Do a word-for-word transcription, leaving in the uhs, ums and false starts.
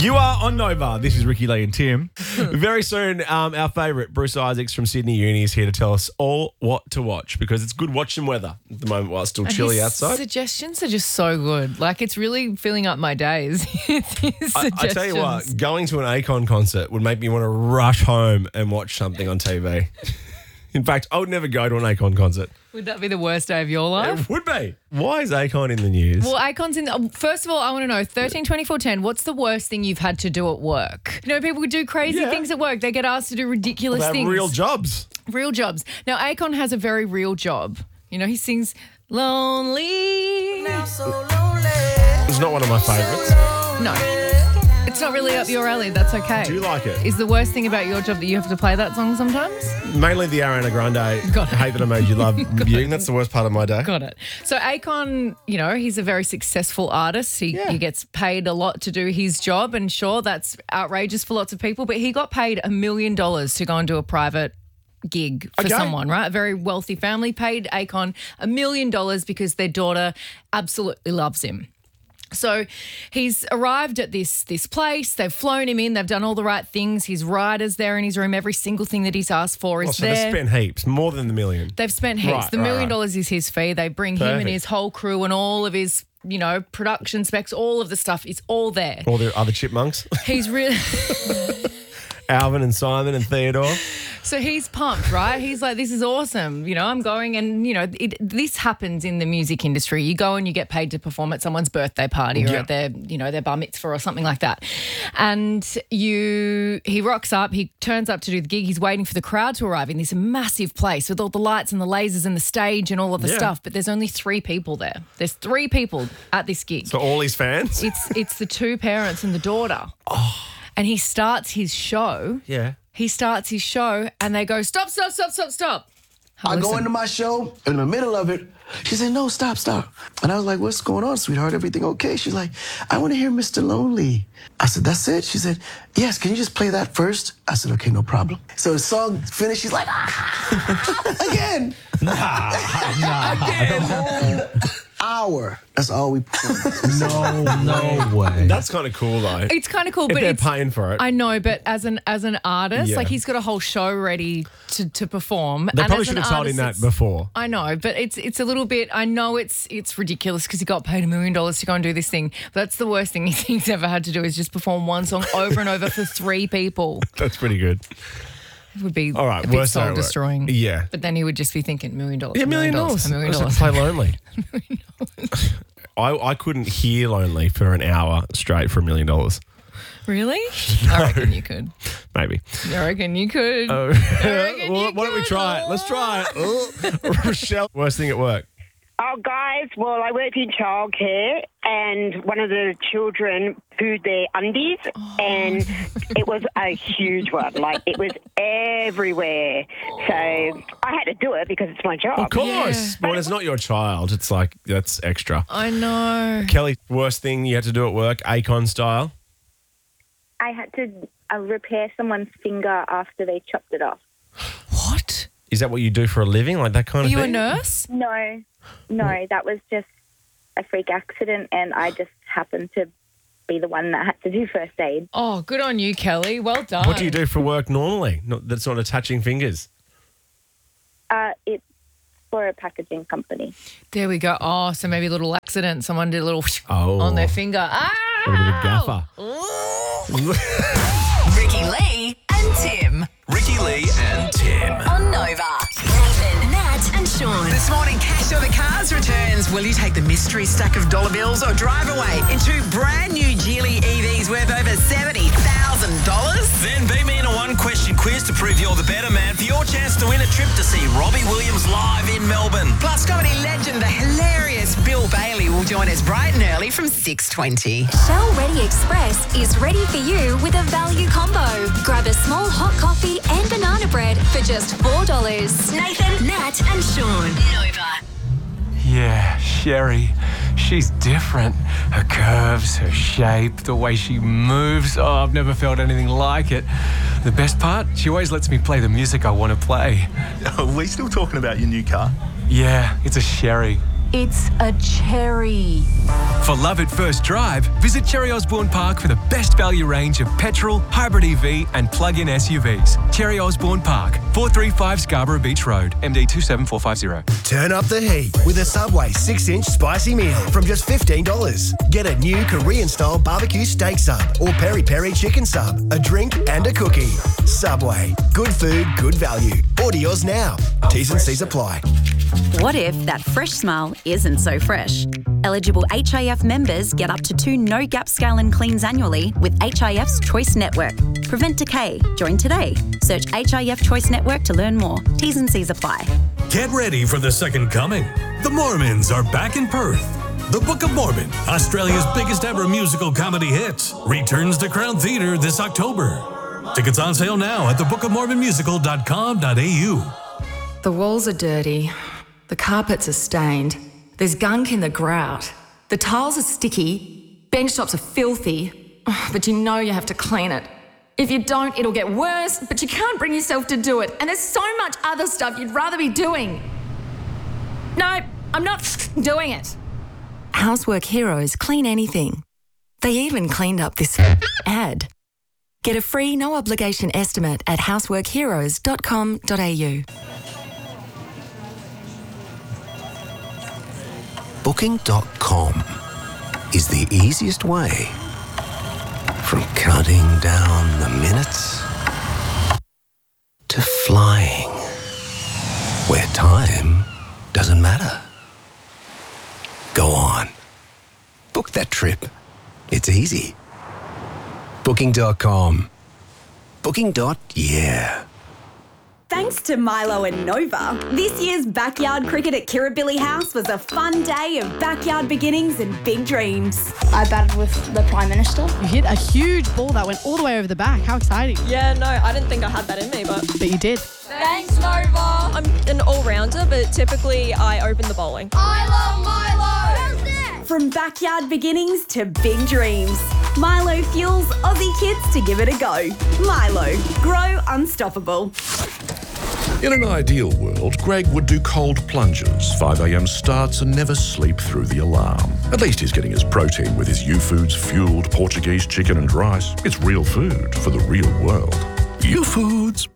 You are on Nova. This is Ricky Lee and Tim. Very soon, um, our favourite, Bruce Isaacs from Sydney Uni, is here to tell us all what to watch because it's good watching weather at the moment while it's still And chilly his outside. Suggestions are just so good. Like, it's really filling up my days. His I, I tell you what, suggestions. going to an Akon concert would make me want to rush home and watch something on T V. In fact, I would never go to an Akon concert. Would that be the worst day of your life? It would be. Why is Akon in the news? Well, Akon's in. um, First of all, I want to know thirteen, twenty-four, ten. What's the worst thing you've had to do at work? You know, people do crazy Yeah. things at work. They get asked to do ridiculous They have things. real jobs. Real jobs. Now, Akon has a very real job. You know, he sings "Lonely." It's not one of my favourites. No, it's not really up your alley. That's okay. Do you like it? Is the worst thing about your job that you have to play that song sometimes? Mainly the Ariana Grande. Got it. Hate That I Made You Love You. That's the worst part of my day. Got it. So Akon, you know, he's a very successful artist. He, Yeah. he gets paid a lot to do his job, and sure, that's outrageous for lots of people, but he got paid a million dollars to go and do a private gig for Okay. someone, right? A very wealthy family paid Akon a million dollars because their daughter absolutely loves him. So he's arrived at this this place. They've flown him in. They've done all the right things. His rider's there in his room. Every single thing that he's asked for is Oh, so there. they spent heaps, more than the million. They've spent heaps. Right, the right, million right. dollars is his fee. They bring him and Perfect. his whole crew and all of his, you know, production specs, all of the stuff is all there. All the other chipmunks. He's really Alvin and Simon and Theodore. so he's pumped, right? He's like, this is awesome. You know, I'm going and, you know, it, this happens in the music industry. You go and you get paid to perform at someone's birthday party or Yeah. at their, you know, their bar mitzvah or something like that. And you, he rocks up, he turns up to do the gig. He's waiting for the crowd to arrive in this massive place with all the lights and the lasers and the stage and all of the Yeah. stuff. But there's only three people there. There's three people at this gig. So all his fans. It's it's the two parents and the daughter. And he starts his show. Yeah. He starts his show and they go, stop, stop, stop, stop, stop. I go Listen. into my show, in the middle of it, she said, no, stop, stop. And I was like, what's going on, sweetheart? Everything okay? She's like, I want to hear Mister Lonely. I said, that's it? She said, yes, can you just play that first? I said, okay, no problem. So the song finished, she's like, ah, again. Again. Hour. That's all we performed. No, no way. That's kind of cool though. It's kind of cool, if but they're it's, paying for it. I know, but as an as an artist, Yeah. like he's got a whole show ready to, to perform. they And probably as should an have told him artist, that it's- before. I know, but it's it's a little bit. I know it's it's ridiculous because he got paid a million dollars to go and do this thing. But that's the worst thing he's ever had to do is just perform one song over and over for three people. That's pretty good. It would be All right, a bit worst day at soul work. destroying. Yeah. But then he would just be thinking million dollars. Yeah, million dollars. A million I dollars. just play Lonely. I, I couldn't hear Lonely for an hour straight for a million dollars. Really? I reckon you could. Maybe. I reckon you could. Oh. reckon well, you why don't we could. try it? Let's try it. Oh. Rochelle, worst thing at work. Oh, guys, well, I work in childcare and one of the children pooed their undies and it was a huge one. Like, it was everywhere. So I had to do it because it's my job. Of course. Well, it's not your child. It's like, that's extra. I know. Kelly, worst thing you had to do at work, Akon style? I had to uh, repair someone's finger after they chopped it off. What? Is that what you do for a living? Like that kind Are of you thing? a nurse? No, no, that was just a freak accident, and I just happened to be the one that had to do first aid. Oh, good on you, Kelly. Well done. What do you do for work normally? Not, that's not attaching fingers. Uh, it's for a packaging company. There we go. Oh, so maybe a little accident. Someone did a little Oh. on their finger. Ah! A bit of a gaffer. Ricky Lee and Tim. Ricky Lee and Tim. On Nova. Nathan, Nat, and Sean. This morning, Cash or the Cars returns. Will you take the mystery stack of dollar bills or drive away in two brand new Geely E Vs worth over seventy thousand dollars? Then beat me in a one-question quiz to prove you're the better man for your chance to win a trip to see Robbie Williams live in Melbourne. Plus, comedy legend, the hilarious Bill Bailey will join us bright and early from six twenty. Shell Ready Express is ready for you with a value combo. Grab a small hot coffee and banana bread for just four dollars. Nathan, Nat, and Sean. Nova. Yeah, Sherry. She's different. Her curves, her shape, the way she moves. Oh, I've never felt anything like it. The best part, she always lets me play the music I want to play. Are we still talking about your new car? Yeah, it's a Sherry. It's a cherry. For love at first drive, visit Cherry Osborne Park for the best value range of petrol, hybrid E V and plug-in S U Vs. Cherry Osborne Park, four thirty-five Scarborough Beach Road, M D two seven four five zero. Turn up the heat with a Subway six inch spicy meal from just fifteen dollars. Get a new Korean-style barbecue steak sub or peri-peri chicken sub, a drink and a cookie. Subway. Good food, good value. Order yours now. T's and C's apply. What if that fresh smile isn't so fresh? Eligible H I F members get up to two no-gap scale and cleans annually with H I F's Choice Network. Prevent decay. Join today. Search H I F Choice Network to learn more. T's and C's apply. Get ready for the second coming. The Mormons are back in Perth. The Book of Mormon, Australia's biggest ever musical comedy hit, returns to Crown Theatre this October. Tickets on sale now at the book of mormon musical dot com dot a u. The walls are dirty. The carpets are stained. There's gunk in the grout. The tiles are sticky. Bench tops are filthy. But you know you have to clean it. If you don't, it'll get worse, but you can't bring yourself to do it. And there's so much other stuff you'd rather be doing. No, I'm not doing it. Housework Heroes clean anything. They even cleaned up this ad. Get a free, no-obligation estimate at housework heroes dot com dot a u. Booking dot com is the easiest way from counting down the minutes to flying, where time doesn't matter. Go on. Book that trip. It's easy. Booking dot com. Booking. Yeah. Thanks to Milo and Nova, this year's backyard cricket at Kirribilli House was a fun day of backyard beginnings and big dreams. I batted with the Prime Minister. You hit a huge ball that went all the way over the back. How exciting. Yeah, no, I didn't think I had that in me, but... But you did. Thanks, Nova. I'm an all-rounder, but typically I open the bowling. I love Milo! From backyard beginnings to big dreams, Milo fuels Aussie kids to give it a go. Milo, grow unstoppable. In an ideal world, Greg would do cold plunges, five a.m. starts and never sleep through the alarm. At least he's getting his protein with his U-Foods fueled Portuguese chicken and rice. It's real food for the real world. U-Foods.